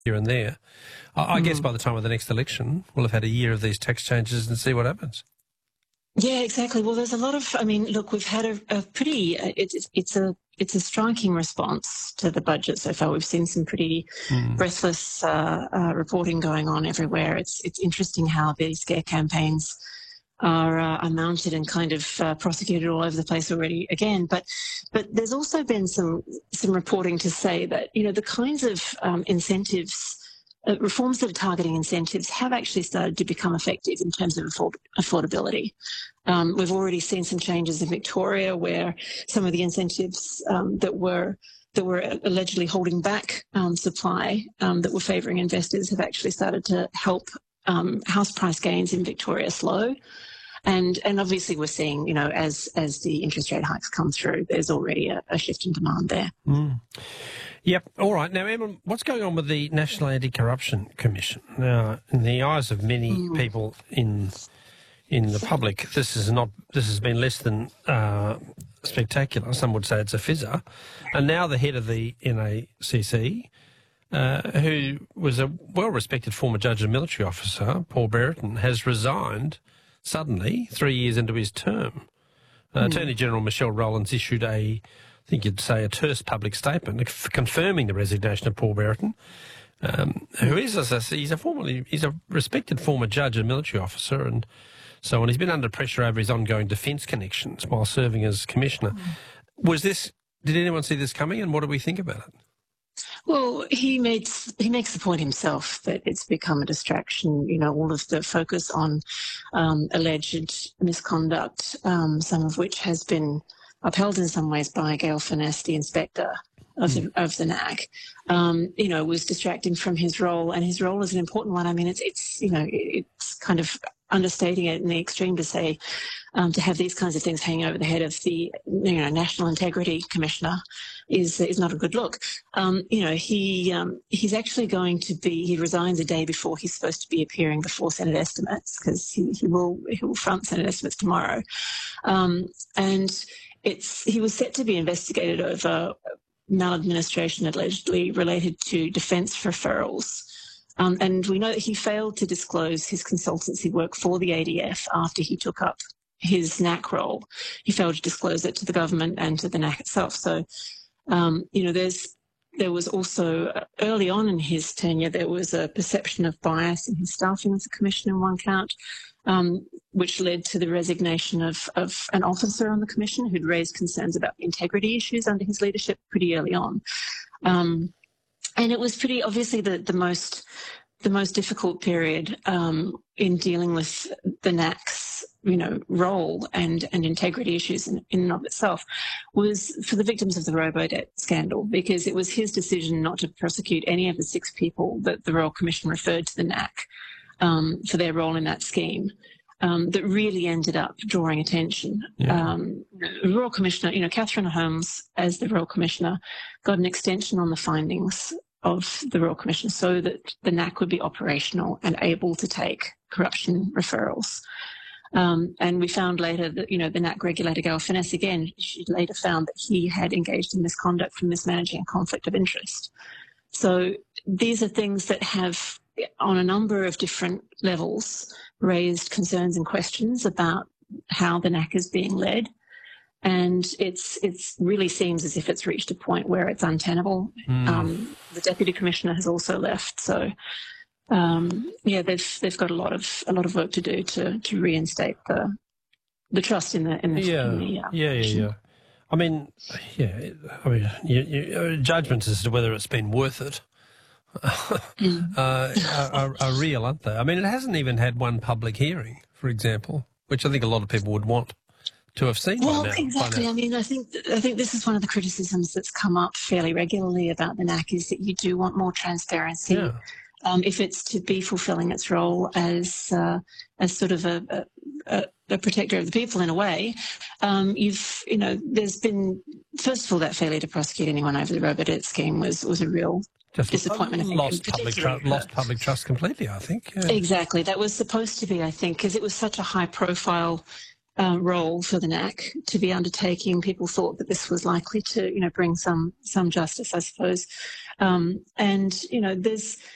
here and there. I guess by the time of the next election, we'll have had a year of these tax changes and see what happens. Yeah, exactly. Well, there's a lot of, I mean, look, we've had a pretty, it's a striking response to the budget so far. We've seen some pretty breathless reporting going on everywhere. It's interesting how these scare campaigns are mounted and kind of prosecuted all over the place already again. But there's also been some reporting to say that, you know, the kinds of incentives, reforms that are targeting incentives have actually started to become effective in terms of affordability. We've already seen some changes in Victoria where some of the incentives that were allegedly holding back supply that were favouring investors have actually started to help house price gains in Victoria slow. And obviously we're seeing, you know, as the interest rate hikes come through, there's already a shift in demand there. Yep. All right. Now, Emma, what's going on with the National Anti-Corruption Commission? Now, in the eyes of many people in the public, this has been less than spectacular. Some would say it's a fizzer. And now the head of the NACC, who was a well-respected former judge and military officer, Paul Brereton, has resigned suddenly 3 years into his term. Attorney General Michelle Rowlands issued I think you'd say a terse public statement confirming the resignation of Paul Brereton, who is, as I say, he's a respected former judge and military officer and so on. He's been under pressure over his ongoing defence connections while serving as commissioner. Did anyone see this coming, and what do we think about it? Well, he makes the point himself that it's become a distraction, you know, all of the focus on alleged misconduct, some of which has been upheld in some ways by Gail Furness, the inspector of the NAC, you know, was distracting from his role, and his role is an important one. I mean, it's you know, it's kind of understating it in the extreme to say to have these kinds of things hanging over the head of the, you know, National Integrity Commissioner is not a good look. You know, he's actually going to be, he resigns a day before he's supposed to be appearing before Senate estimates, because he will front Senate estimates tomorrow, and he was set to be investigated over maladministration allegedly related to defence referrals. And we know that he failed to disclose his consultancy work for the ADF after he took up his NAC role. He failed to disclose it to the government and to the NAC itself. So, you know, there was also, early on in his tenure, there was a perception of bias in his staffing as a commissioner in one count, which led to the resignation of an officer on the commission who'd raised concerns about integrity issues under his leadership pretty early on. And it was pretty obviously the most difficult period in dealing with the NAC's, you know, role and integrity issues in and of itself was for the victims of the Robodebt scandal, because it was his decision not to prosecute any of the 6 people that the Royal Commission referred to the NAC for their role in that scheme. That really ended up drawing attention. The Royal Commissioner, you know, Catherine Holmes, as the Royal Commissioner, got an extension on the findings of the Royal Commission so that the NAC would be operational and able to take corruption referrals. And we found later that, you know, the NAC regulator, Gail Furness, again, she later found that he had engaged in misconduct from mismanaging a conflict of interest. So these are things that have, on a number of different levels, raised concerns and questions about how the NAC is being led. And it's really seems as if it's reached a point where it's untenable. The Deputy Commissioner has also left. So, yeah, they've got a lot of work to do to reinstate the trust in the Yeah. I mean, judgments as to whether it's been worth it are real, aren't they? I mean, it hasn't even had one public hearing, for example, which I think a lot of people would want to have seen. Well, by now. exactly. I mean, I think this is one of the criticisms that's come up fairly regularly about the NAC, is that you do want more transparency. Yeah. If it's to be fulfilling its role as sort of a protector of the people in a way, there's been, first of all, that failure to prosecute anyone over the Robodebt scheme was a real disappointment. Lost public trust completely, I think. Yeah. Exactly. That was supposed to be, I think, because it was such a high-profile role for the NAC to be undertaking. People thought that this was likely to, bring some justice, I suppose. And, there's